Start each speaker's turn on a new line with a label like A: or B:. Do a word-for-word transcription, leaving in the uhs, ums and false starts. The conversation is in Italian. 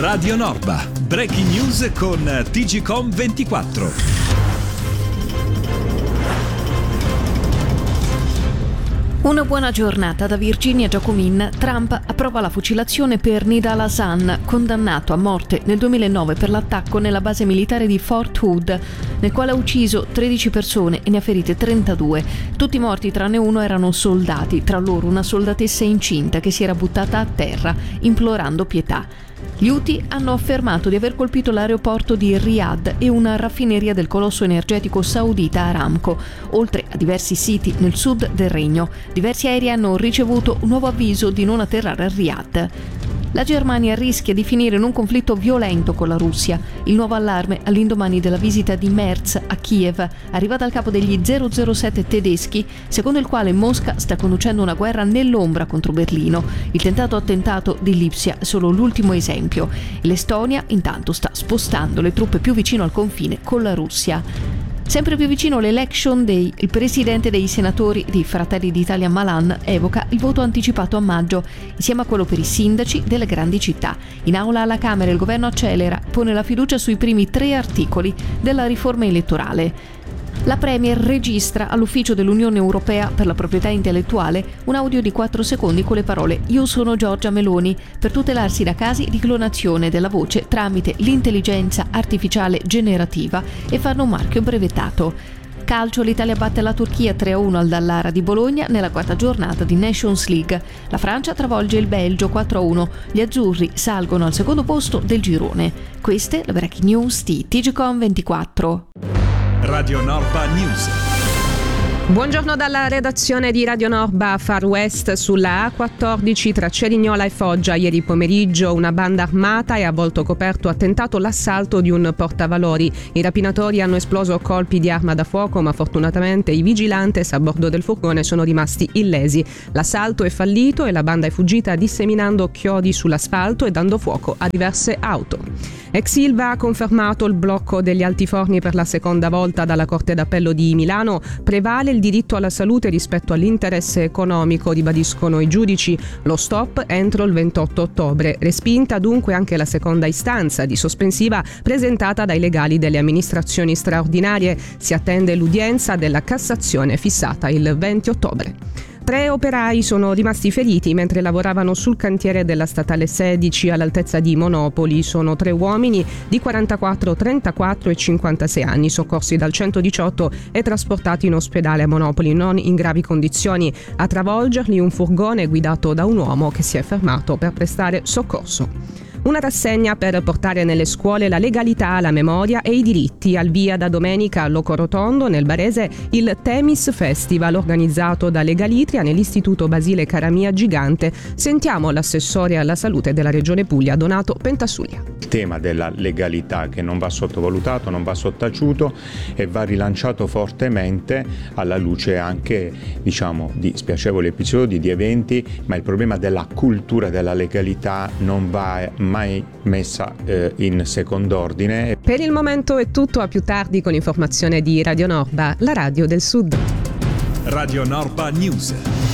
A: Radio Norba, breaking news con T G Com ventiquattro.
B: Una buona giornata da Virginia Giacomin. Trump approva la fucilazione per Nidal Hasan, condannato a morte nel duemilanove per l'attacco nella base militare di Fort Hood, nel quale ha ucciso tredici persone e ne ha ferite trentadue. Tutti i morti tranne uno erano soldati, tra loro una soldatessa incinta che si era buttata a terra, implorando pietà. Gli Houthi hanno affermato di aver colpito l'aeroporto di Riyadh e una raffineria del colosso energetico saudita Aramco, oltre a diversi siti nel sud del regno. Diversi aerei hanno ricevuto un nuovo avviso di non atterrare a Riyadh. La Germania rischia di finire in un conflitto violento con la Russia. Il nuovo allarme all'indomani della visita di Merz a Kiev, arriva dal capo degli zero zero sette tedeschi, secondo il quale Mosca sta conducendo una guerra nell'ombra contro Berlino. Il tentato attentato di Lipsia è solo l'ultimo esempio. L'Estonia intanto sta spostando le truppe più vicino al confine con la Russia. Sempre più vicino l'Election Day, il presidente dei senatori di Fratelli d'Italia Malan evoca il voto anticipato a maggio, insieme a quello per i sindaci delle grandi città. In aula alla Camera il governo accelera, pone la fiducia sui primi tre articoli della riforma elettorale. La Premier registra all'ufficio dell'Unione Europea per la proprietà intellettuale un audio di quattro secondi con le parole "Io sono Giorgia Meloni" per tutelarsi da casi di clonazione della voce tramite l'intelligenza artificiale generativa e fanno un marchio brevettato. Calcio, l'Italia batte la Turchia tre a uno al Dallara di Bologna nella quarta giornata di Nations League. La Francia travolge il Belgio quattro a uno. Gli azzurri salgono al secondo posto del girone. Queste le breaking news di T G Com ventiquattro.
A: Radio Norba News.
C: Buongiorno dalla redazione di Radio Norba. Far West sulla A quattordici tra Cerignola e Foggia. Ieri pomeriggio una banda armata e a volto coperto ha tentato l'assalto di un portavalori. I rapinatori hanno esploso colpi di arma da fuoco, ma fortunatamente i vigilantes a bordo del furgone sono rimasti illesi. L'assalto è fallito e la banda è fuggita disseminando chiodi sull'asfalto e dando fuoco a diverse auto. Ex Ilva ha confermato il blocco degli altiforni per la seconda volta dalla Corte d'Appello di Milano. Prevale il diritto alla salute rispetto all'interesse economico, ribadiscono i giudici. Lo stop entro il ventotto ottobre. Respinta dunque anche la seconda istanza di sospensiva presentata dai legali delle amministrazioni straordinarie. Si attende l'udienza della Cassazione fissata il venti ottobre. Tre operai sono rimasti feriti mentre lavoravano sul cantiere della statale sedici all'altezza di Monopoli. Sono tre uomini di quarantaquattro, trentaquattro e cinquantasei anni, soccorsi dal centodiciotto e trasportati in ospedale a Monopoli non in gravi condizioni. A travolgerli un furgone guidato da un uomo che si è fermato per prestare soccorso. Una rassegna per portare nelle scuole la legalità, la memoria e i diritti. Al via da domenica a Locorotondo, nel Barese, il Temis Festival organizzato da Legalitria nell'Istituto Basile Caramia Gigante. Sentiamo l'assessore alla salute della Regione Puglia, Donato Pentasuglia.
D: Il tema della legalità che non va sottovalutato, non va sottaciuto e va rilanciato fortemente alla luce anche, diciamo, di spiacevoli episodi, di eventi, ma il problema della cultura della legalità non va mai messa eh, in secondo ordine.
C: Per il momento è tutto, a più tardi con informazione di Radio Norba, la radio del Sud.
A: Radio Norba News.